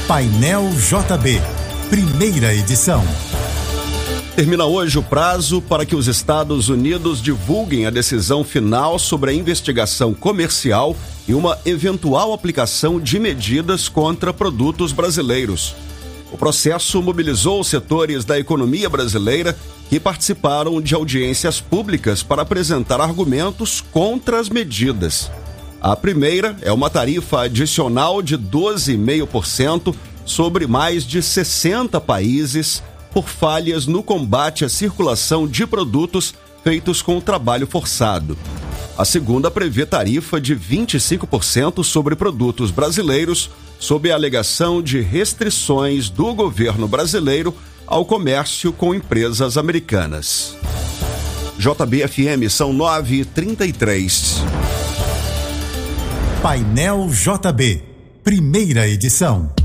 Painel JB, primeira edição. Termina hoje o prazo para que os Estados Unidos divulguem a decisão final sobre a investigação comercial e uma eventual aplicação de medidas contra produtos brasileiros. O processo mobilizou os setores da economia brasileira que participaram de audiências públicas para apresentar argumentos contra as medidas. A primeira é uma tarifa adicional de 12,5% sobre mais de 60 países por falhas no combate à circulação de produtos feitos com trabalho forçado. A segunda prevê tarifa de 25% sobre produtos brasileiros, sob a alegação de restrições do governo brasileiro ao comércio com empresas americanas. JB-FM são 9h33. Painel JB, primeira edição.